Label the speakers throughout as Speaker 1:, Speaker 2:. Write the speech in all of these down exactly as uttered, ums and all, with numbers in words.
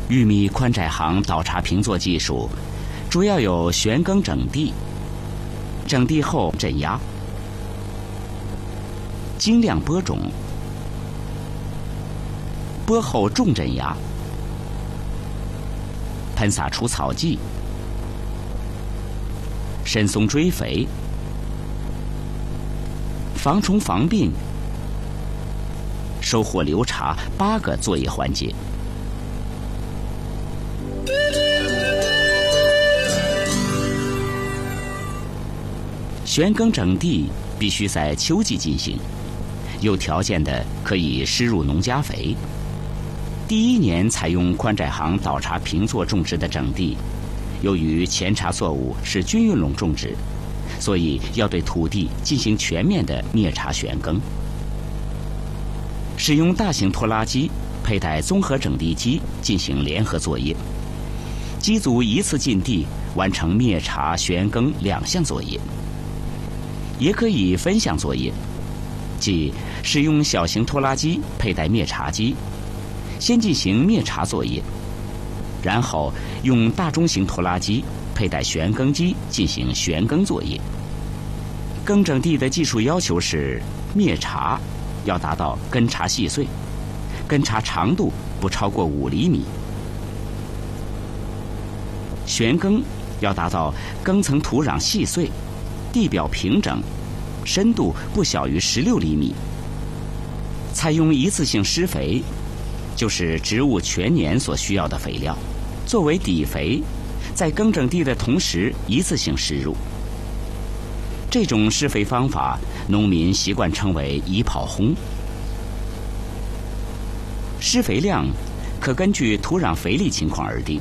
Speaker 1: 玉米宽窄行倒插平作技术，主要有旋耕整地、整地后镇压、精量播种、播后重镇压、喷洒除草剂、深松追肥、防虫防病、收获留查八个作业环节。旋耕整地必须在秋季进行，有条件的可以施入农家肥。第一年采用宽窄行倒插平作种植的整地，由于前茬作物是均匀垄种植，所以要对土地进行全面的灭茬旋耕。使用大型拖拉机佩戴综合整地机进行联合作业，机组一次进地完成灭茬旋耕两项作业。也可以分项作业，即使用小型拖拉机佩戴灭茬机，先进行灭茬作业，然后用大中型拖拉机佩戴旋耕机进行旋耕作业。耕整地的技术要求是：灭茬要达到根茬细碎，根茬长度不超过五厘米；旋耕要达到耕层土壤细碎，地表平整，深度不小于十六厘米。采用一次性施肥，就是植物全年所需要的肥料，作为底肥，在耕整地的同时一次性施入。这种施肥方法，农民习惯称为一炮轰。施肥量可根据土壤肥力情况而定。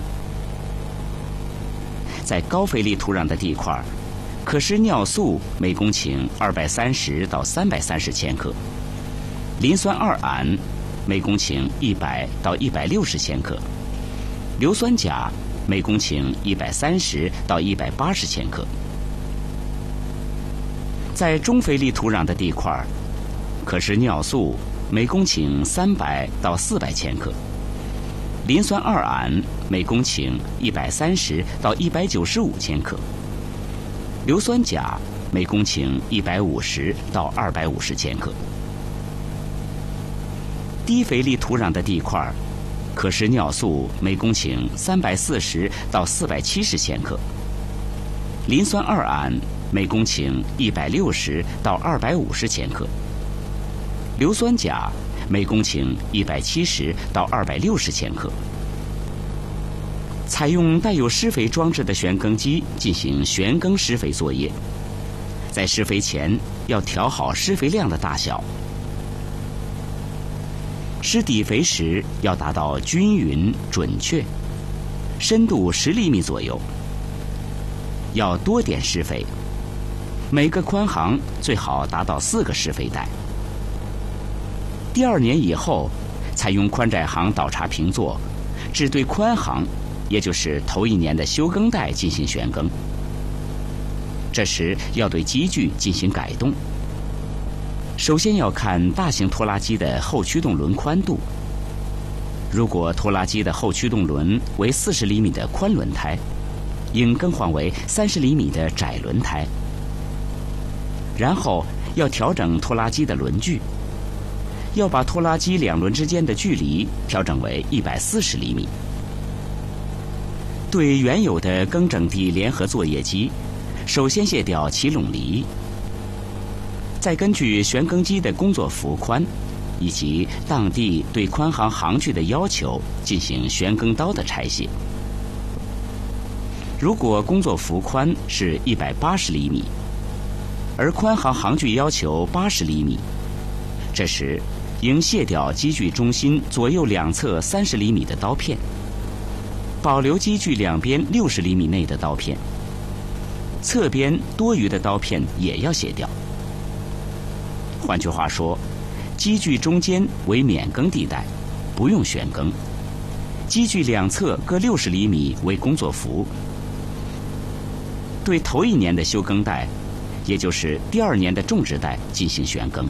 Speaker 1: 在高肥力土壤的地块，可施尿素每公顷二百三十到三百三十千克，磷酸二铵每公顷一百到一百六十千克，硫酸钾每公顷一百三十到一百八十千克。在中肥力土壤的地块，可施尿素每公顷三百到四百千克，磷酸二铵每公顷一百三十到一百九十五千克。硫酸钾每公顷一百五十到二百五十千克。低肥力土壤的地块，可施尿素每公顷三百四十到四百七十千克，磷酸二铵每公顷一百六十到二百五十千克，硫酸钾每公顷一百七十到二百六十千克。采用带有施肥装置的旋耕机进行旋耕施肥作业，在施肥前要调好施肥量的大小。施底肥时要达到均匀准确，深度十厘米左右。要多点施肥，每个宽行最好达到四个施肥带。第二年以后，采用宽窄行倒插平作，只对宽行，也就是头一年的休耕带进行旋耕。这时要对机具进行改动。首先要看大型拖拉机的后驱动轮宽度。如果拖拉机的后驱动轮为四十厘米的宽轮胎，应更换为三十厘米的窄轮胎。然后要调整拖拉机的轮距，要把拖拉机两轮之间的距离调整为一百四十厘米。对原有的耕整地联合作业机，首先卸掉起垄犁，再根据旋耕机的工作幅宽以及当地对宽行行距的要求进行旋耕刀的拆卸。如果工作幅宽是一百八十厘米，而宽行行距要求八十厘米，这时应卸掉机具中心左右两侧三十厘米的刀片，保留机具两边六十厘米内的刀片，侧边多余的刀片也要卸掉。换句话说，机具中间为免耕地带，不用旋耕；机具两侧各六十厘米为工作幅。对头一年的休耕带，也就是第二年的种植带进行旋耕。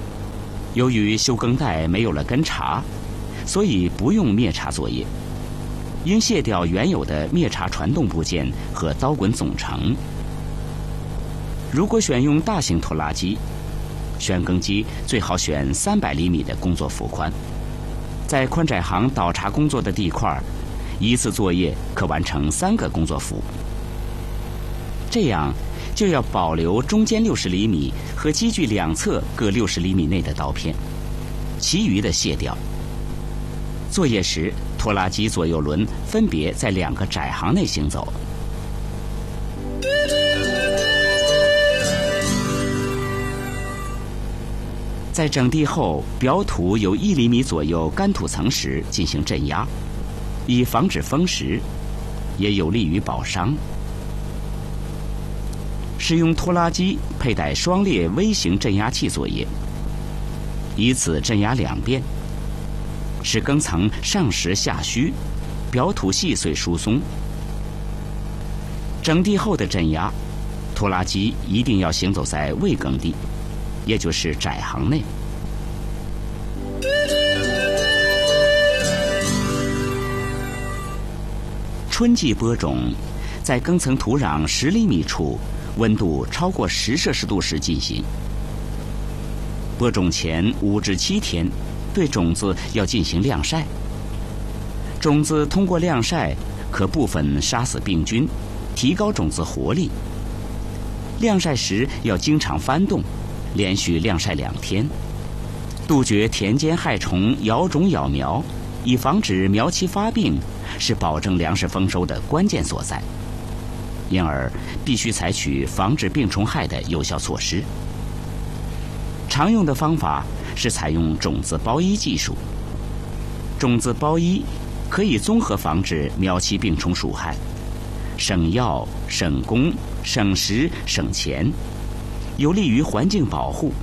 Speaker 1: 由于休耕带没有了根茬，所以不用灭茬作业， 应卸掉原有的灭茬传动部件和刀滚总成。如果选用大型拖拉机，旋耕机最好选三百厘米的工作幅宽，在宽窄行倒茬工作的地块，一次作业可完成三个工作幅。这样就要保留中间六十厘米和机具两侧各六十厘米内的刀片，其余的卸掉。作业时，拖拉机左右轮分别在两个窄行内行走。在整地后，表土有一厘米左右干土层时进行镇压，以防止风蚀，也有利于保墒。使用拖拉机佩戴双列微型镇压器作业，以此镇压两遍，使耕层上实下虚，表土细碎疏松。整地后的镇压，拖拉机一定要行走在未耕地，也就是窄行内。春季播种，在耕层土壤十厘米处，温度超过十摄氏度时进行。播种前五至七天，对种子要进行晾晒。种子通过晾晒，可部分杀死病菌，提高种子活力。晾晒时要经常翻动，连续晾晒两天，杜绝田间害虫咬种咬苗，以防止苗期发病，是保证粮食丰收的关键所在。因而必须采取防治病虫害的有效措施。常用的方法是采用种子包衣技术。种子包衣可以综合防治苗期病虫鼠害，省药、省工、省时、省钱，有利于环境保护。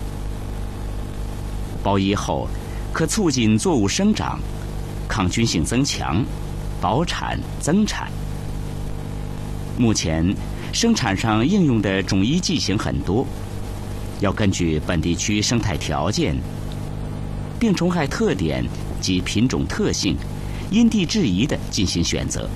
Speaker 1: 包衣后可促进作物生长，抗菌性增强，保产增产。目前生产上应用的种衣剂型很多，要根据本地区生态条件、病虫害特点及品种特性，因地制宜地进行选择。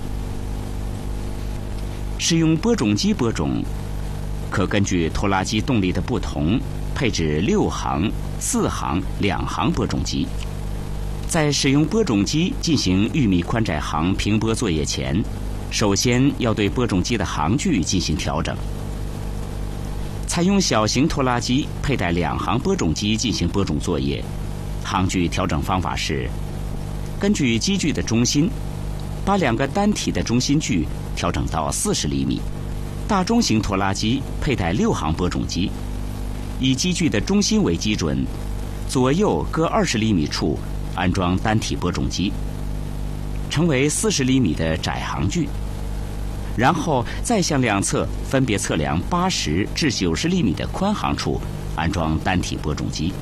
Speaker 1: 使用播种机播种，可根据拖拉机动力的不同，配置六行、四行、两行播种机。在使用播种机进行玉米宽窄行平播作业前，首先要对播种机的行距进行调整。采用小型拖拉机佩戴两行播种机进行播种作业，行距调整方法是：根据机具的中心，把两个单体的中心距调整到四十厘米。大中型拖拉机佩戴六行播种机，以机具的中心为基准，左右各二十厘米处安装单体播种机，成为四十厘米的窄行距。然后再向两侧分别测量八十至九十厘米的宽行处安装单体播种机。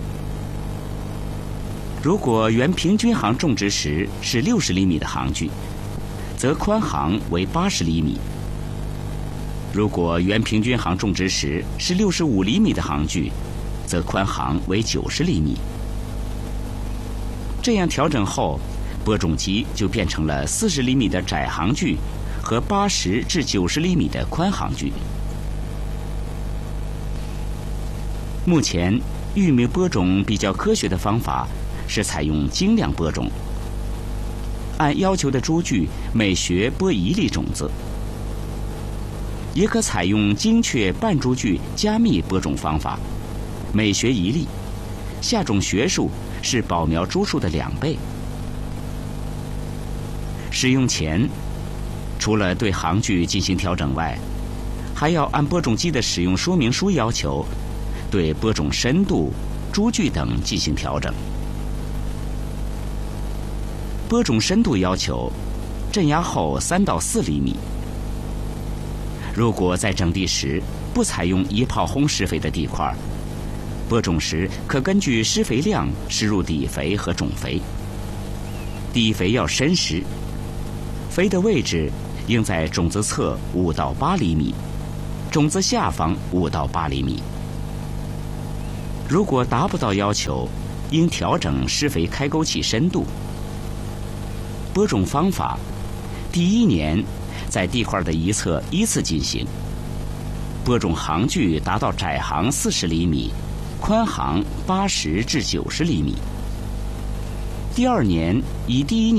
Speaker 1: 如果原平均行种植时是六十厘米的行距，则宽行为八十厘米；如果原平均行种植时是六十五厘米的行距，则宽行为九十厘米。这样调整后，播种机就变成了四十厘米的窄行距和八十至九十厘米的宽行距。目前，玉米播种比较科学的方法是采用精量播种，按要求的株距每学播一粒种子；也可采用精确半株距加密播种方法，每学一粒，下种学数是保苗株数的两倍。使用前，除了对行距进行调整外，还要按播种机的使用说明书要求，对播种深度、株距等进行调整。播种深度要求，镇压后三到四厘米。如果在整地时不采用一炮轰施肥的地块，播种时可根据施肥量施入底肥和种肥。底肥要深施，肥的位置应在种子侧五到八厘米，种子下方五到八厘米。如果达不到要求，应调整施肥开沟器深度。播种方法第一年，在地块的一侧依次进行，播种行距达到窄行四十厘米，宽行八十至九十厘米。第二年以第一年